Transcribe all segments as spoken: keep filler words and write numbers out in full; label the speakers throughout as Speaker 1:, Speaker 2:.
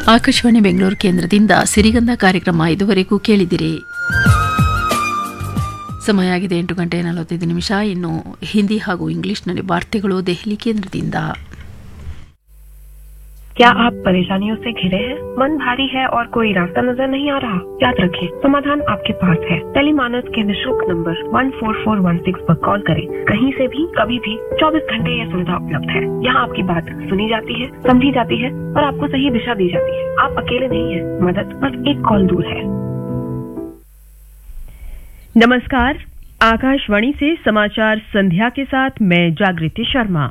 Speaker 1: ಆಕಾಶವಾಣಿ ಬೆಂಗಳೂರು ಕೇಂದ್ರದಿಂದ ಸಿರಿಗಂಧ ಕಾರ್ಯಕ್ರಮ ಇದುವರೆಗೂ ಕೇಳಿದಿರಿ. ಸಮಯ ಆಗಿದೆ ಎಂಟು ಗಂಟೆ ನಲವತ್ತೈದು ನಿಮಿಷ. ಇನ್ನು ಹಿಂದಿ ಹಾಗೂ ಇಂಗ್ಲಿಷ್ನಲ್ಲಿ ವಾರ್ತೆಗಳು ದೆಹಲಿ ಕೇಂದ್ರದಿಂದ.
Speaker 2: क्या आप परेशानियों से घिरे हैं? मन भारी है और कोई रास्ता नजर नहीं आ रहा? याद रखें, समाधान आपके पास है. टेलीमानस के निःशुल्क number one four four one six पर कॉल करें. कहीं से भी कभी भी चौबीस घंटे यह सुविधा उपलब्ध है. यहाँ आपकी बात सुनी जाती है, समझी जाती है और आपको सही दिशा दी जाती है. आप अकेले नहीं हैं. मदद बस एक कॉल दूर है.
Speaker 3: नमस्कार, आकाशवाणी से समाचार संध्या के साथ मैं जागृति शर्मा.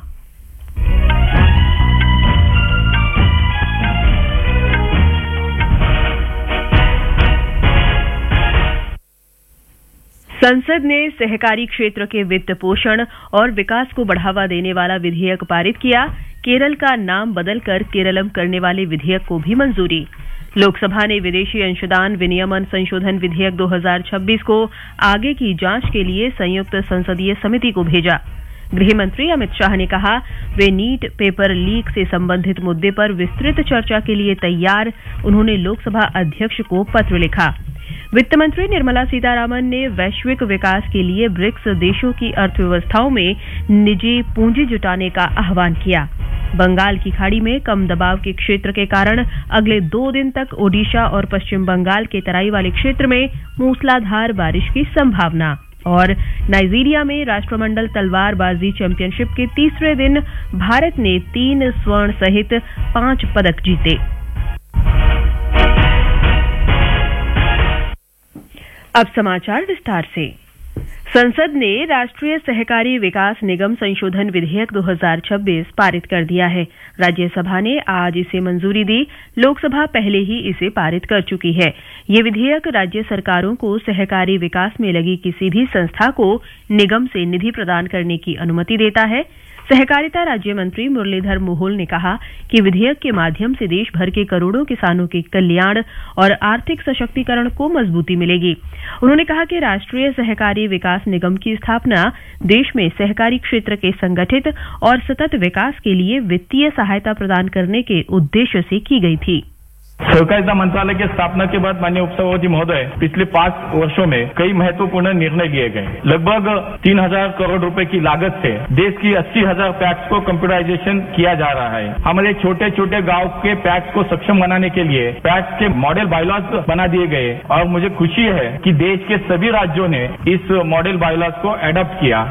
Speaker 3: संसद ने सहकारी क्षेत्र के वित्त पोषण और विकास को बढ़ावा देने वाला विधेयक पारित किया. केरल का नाम बदलकर केरलम करने वाले विधेयक को भी मंजूरी. लोकसभा ने विदेशी अंशदान विनियमन संशोधन विधेयक दो हज़ार छब्बीस को आगे की जांच के लिए संयुक्त संसदीय समिति को भेजा. गृह मंत्री अमित शाह ने कहा वे नीट पेपर लीक से संबंधित मुद्दे पर विस्तृत चर्चा के लिए तैयार. उन्होंने लोकसभा अध्यक्ष को पत्र लिखा. वित्त मंत्री निर्मला सीतारामन ने वैश्विक विकास के लिए ब्रिक्स देशों की अर्थव्यवस्थाओं में निजी पूंजी जुटाने का आह्वान किया. बंगाल की खाड़ी में कम दबाव के क्षेत्र के कारण अगले दो दिन तक ओडिशा और पश्चिम बंगाल के तराई वाले क्षेत्र में मूसलाधार बारिश की संभावना. और नाइजीरिया में राष्ट्रमंडल तलवारबाजी चैंपियनशिप के तीसरे दिन भारत ने तीन स्वर्ण सहित पांच पदक जीते. अब समाचार विस्तार से. संसद ने राष्ट्रीय सहकारी विकास निगम संशोधन विधेयक दो हज़ार छब्बीस पारित कर दिया है. राज्यसभा ने आज इसे मंजूरी दी. लोकसभा पहले ही इसे पारित कर चुकी है. ये विधेयक राज्य सरकारों को सहकारी विकास में लगी किसी भी संस्था को निगम से निधि प्रदान करने की अनुमति देता है. सहकारिता राज्य मंत्री मुरलीधर मोहोल ने कहा कि विधेयक के माध्यम से देश भर के करोड़ों किसानों के कल्याण और आर्थिक सशक्तिकरण को मजबूती मिलेगी. उन्होंने कहा कि राष्ट्रीय सहकारी विकास निगम की स्थापना देश में सहकारी क्षेत्र के संगठित और सतत विकास के लिए वित्तीय सहायता प्रदान करने के उद्देश्य से की गई थी.
Speaker 4: सहकारिता मंत्रालय की स्थापना के बाद माननीय उपसभापति महोदय पिछले पांच वर्षों में कई महत्वपूर्ण निर्णय लिए गए. लगभग तीन हजार करोड़ रुपए की लागत से देश की अस्सी हजार पैक्स को कंप्यूटराइजेशन किया जा रहा है. हमारे छोटे छोटे गांव के पैक्स को सक्षम बनाने के लिए पैक्स के मॉडल बायलॉज बना दिए गए और मुझे खुशी है कि देश के सभी राज्यों ने इस मॉडल बायलॉज को एडॉप्ट किया.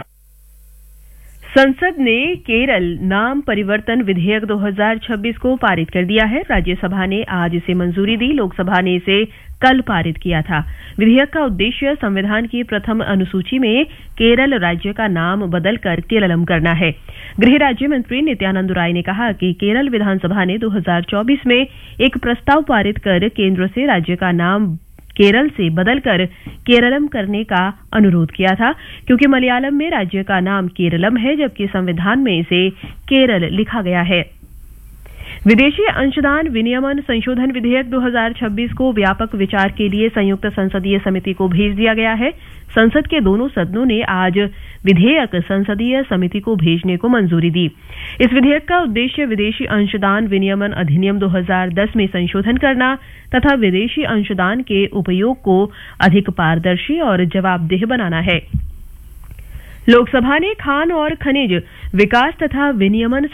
Speaker 3: संसद ने केरल नाम परिवर्तन विधेयक दो हज़ार छब्बीस को पारित कर दिया है. राज्यसभा ने आज इसे मंजूरी दी. लोकसभा ने इसे कल पारित किया था. विधेयक का उद्देश्य संविधान की प्रथम अनुसूची में केरल राज्य का नाम बदलकर केरलम करना है. गृह राज्य मंत्री नित्यानंद राय ने कहा कि केरल विधानसभा ने दो हज़ार चौबीस में एक प्रस्ताव पारित कर केंद्र से राज्य का नाम केरल से बदलकर केरलम करने का अनुरोध किया था, क्योंकि मलयालम में राज्य का नाम केरलम है जबकि संविधान में इसे केरल लिखा गया है. विदेशी अंशदान विनियमन संशोधन विधेयक दो हज़ार छब्बीस को व्यापक विचार के लिए संयुक्त संसदीय समिति को भेज दिया गया है. संसद के दोनों सदनों ने आज विधेयक संसदीय समिति को भेजने को मंजूरी दी. इस विधेयक का उद्देश्य विदेशी अंशदान विनियमन अधिनियम दो हज़ार दस में संशोधन करना तथा विदेशी अंशदान के उपयोग को अधिक पारदर्शी और जवाबदेह बनाना है. लोकसभा ने खान और खनिज विकास तथा विनियमन